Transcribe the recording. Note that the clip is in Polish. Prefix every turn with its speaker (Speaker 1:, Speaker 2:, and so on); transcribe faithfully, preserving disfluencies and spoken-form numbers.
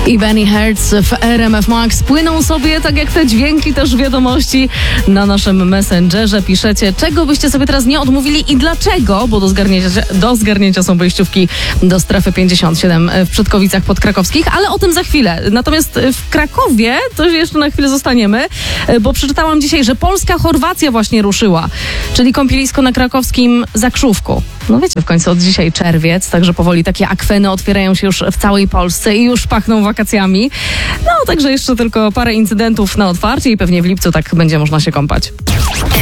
Speaker 1: i Benny Hertz w R M F Max płyną sobie, tak jak te dźwięki, też wiadomości na naszym Messengerze. Piszecie, czego byście sobie teraz nie odmówili i dlaczego, bo do zgarnięcia, do zgarnięcia są wejściówki do strefy pięćdziesiąt siedem w Przedkowicach Podkrakowskich, ale o tym za chwilę. Natomiast w Krakowie to jeszcze na chwilę zostaniemy, bo przeczytałam dzisiaj, że Polska-Chorwacja właśnie ruszyła, czyli kąpielisko na krakowskim Zakrzówku. No wiecie, w końcu od dzisiaj czerwiec, także powoli takie akweny otwierają się już w całej Polsce i już pachną wakacjami. No, także jeszcze tylko parę incydentów na otwarcie i pewnie w lipcu tak będzie można się kąpać.